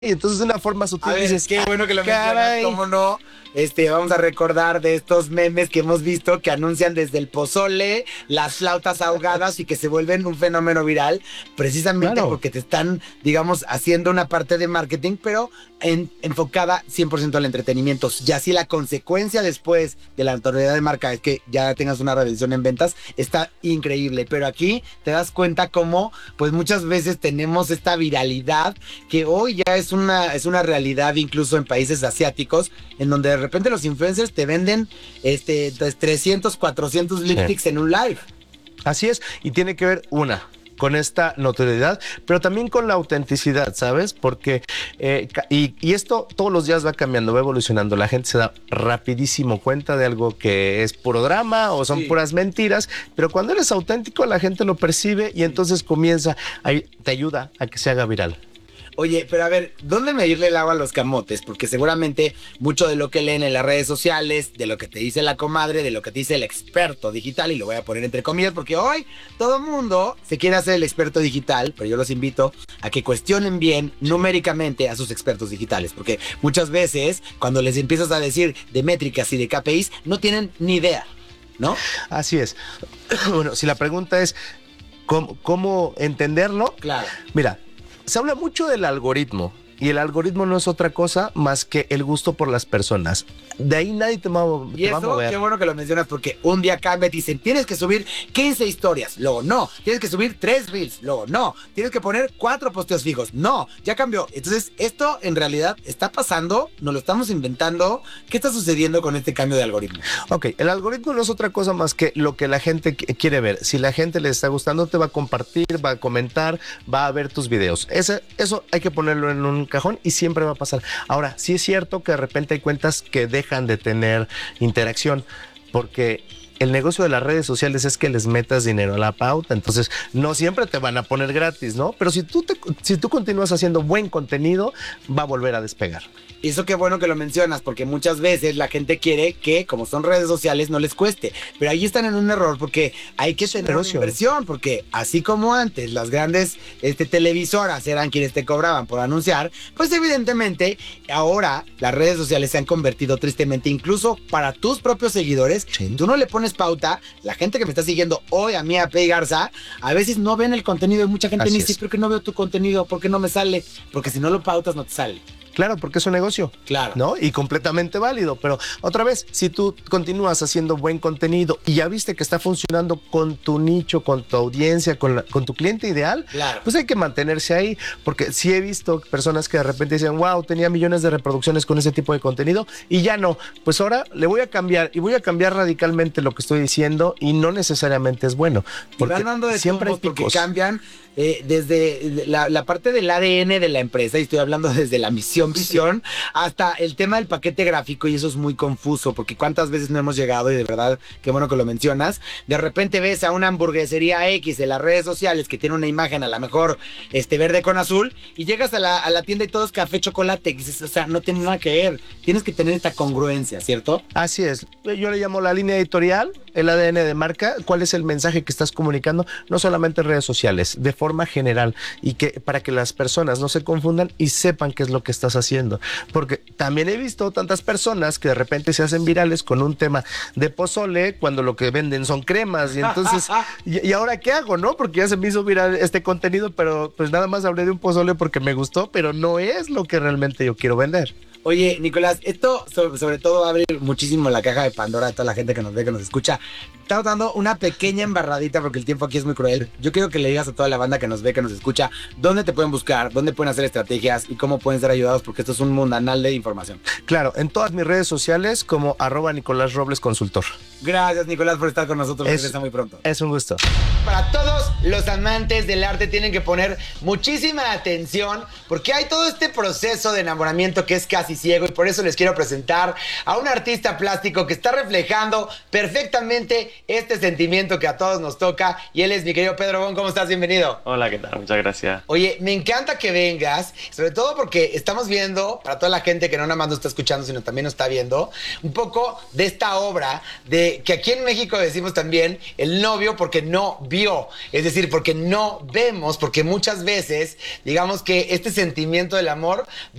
Y entonces de una forma sutil A ver, dices, qué bueno que lo mencionas, caray. cómo no. Vamos a recordar de estos memes que hemos visto que anuncian desde el pozole, las flautas ahogadas y que se vuelven un fenómeno viral, precisamente Claro. porque te están, digamos, haciendo una parte de marketing, pero enfocada 100% al entretenimiento. Y así la consecuencia después de la autoridad de marca es que ya tengas una redención en ventas, está increíble. Pero aquí te das cuenta cómo, pues muchas veces tenemos esta viralidad que hoy ya es una realidad incluso en países asiáticos, en donde de repente los influencers te venden 300, 400 lipsticks en un live. Así es, y tiene que ver con esta notoriedad, pero también con la autenticidad, ¿sabes? Porque, y esto todos los días va cambiando, va evolucionando. La gente se da rapidísimo cuenta de algo que es puro drama o son puras mentiras, pero cuando eres auténtico la gente lo percibe y entonces te ayuda a que se haga viral. Oye, pero a ver, ¿dónde medirle el agua a los camotes? Porque seguramente mucho de lo que leen en las redes sociales, de lo que te dice la comadre, de lo que te dice el experto digital, y lo voy a poner entre comillas, porque hoy todo mundo se quiere hacer el experto digital, pero yo los invito a que cuestionen bien numéricamente a sus expertos digitales, porque muchas veces cuando les empiezas a decir de métricas y de KPIs, no tienen ni idea, ¿no? Así es. Bueno, si la pregunta es ¿cómo entenderlo? Claro. Mira, se habla mucho del algoritmo y el algoritmo no es otra cosa más que el gusto por las personas. De ahí nadie te va a mover. Qué bueno que lo mencionas porque un día cambia y te dicen, tienes que subir 15 historias, luego no, tienes que subir 3 reels, luego no, tienes que poner 4 posteos fijos, no, ya cambió. Entonces esto en realidad está pasando, nos lo estamos inventando. ¿Qué está sucediendo con este cambio de algoritmo? Ok, el algoritmo no es otra cosa más que lo que la gente quiere ver. Si la gente le está gustando, te va a compartir, va a comentar, va a ver tus videos. Eso hay que ponerlo en un cajón y siempre va a pasar. Ahora, sí es cierto que de repente hay cuentas que dejan de tener interacción, porque el negocio de las redes sociales es que les metas dinero a la pauta, entonces no siempre te van a poner gratis, ¿no? Pero si tú continúas haciendo buen contenido, va a volver a despegar. Y eso qué bueno que lo mencionas, porque muchas veces la gente quiere que, como son redes sociales, no les cueste. Pero ahí están en un error, porque hay que tener una inversión, porque así como antes las grandes televisoras eran quienes te cobraban por anunciar, pues evidentemente ahora las redes sociales se han convertido tristemente, incluso para tus propios seguidores. Sí. Tú no le pones pauta, la gente que me está siguiendo hoy a mí, a Pei Garza, a veces no ven el contenido y mucha gente me dice, ¿por qué no veo tu contenido? ¿Por qué no me sale? Porque si no lo pautas no te sale. Claro, porque es un negocio. Claro. ¿No? Y completamente válido. Pero otra vez, si tú continúas haciendo buen contenido y ya viste que está funcionando con tu nicho, con tu audiencia, con tu cliente ideal, claro, pues hay que mantenerse ahí. Porque sí he visto personas que de repente dicen, wow, tenía millones de reproducciones con ese tipo de contenido y ya no. Pues ahora le voy a cambiar y voy a cambiar radicalmente lo que estoy diciendo y no necesariamente es bueno. Porque van dando de siempre hay picos. Porque cambian desde la parte del ADN de la empresa, y estoy hablando desde la visión, hasta el tema del paquete gráfico, y eso es muy confuso, porque cuántas veces no hemos llegado, y de verdad, qué bueno que lo mencionas, de repente ves a una hamburguesería X en las redes sociales que tiene una imagen a lo mejor verde con azul, y llegas a la tienda y todo es café chocolate, y dices, o sea, no tiene nada que ver, tienes que tener esta congruencia, ¿cierto? Así es, yo le llamo la línea editorial, el ADN de marca, cuál es el mensaje que estás comunicando, no solamente en redes sociales, de forma general, y que para que las personas no se confundan y sepan qué es lo que estás haciendo, porque también he visto tantas personas que de repente se hacen virales con un tema de pozole cuando lo que venden son cremas, y entonces ¿y ahora qué hago, no? Porque ya se me hizo viral este contenido, pero pues nada más hablé de un pozole porque me gustó, pero no es lo que realmente yo quiero vender. Oye, Nicolás, esto sobre todo va a abrir muchísimo la caja de Pandora a toda la gente que nos ve, que nos escucha. Estamos dando una pequeña embarradita porque el tiempo aquí es muy cruel. Yo quiero que le digas a toda la banda que nos ve, que nos escucha, dónde te pueden buscar, dónde pueden hacer estrategias y cómo pueden ser ayudados, porque esto es un mundanal de información. Claro, en todas mis redes sociales como @Nicolás Robles Consultor. Gracias, Nicolás, por estar con nosotros. Regresa muy pronto. Es un gusto. Para todos los amantes del arte tienen que poner muchísima atención, porque hay todo este proceso de enamoramiento que es casi casi ciego, y por eso les quiero presentar a un artista plástico que está reflejando perfectamente este sentimiento que a todos nos toca, y él es mi querido Pedro Bon. ¿Cómo estás? Bienvenido. Hola, ¿qué tal? Muchas gracias. Oye, me encanta que vengas, sobre todo porque estamos viendo, para toda la gente que no nada más nos está escuchando, sino también nos está viendo, un poco de esta obra, de que aquí en México decimos también el novio porque no vio, es decir, porque no vemos, porque muchas veces, digamos que este sentimiento del amor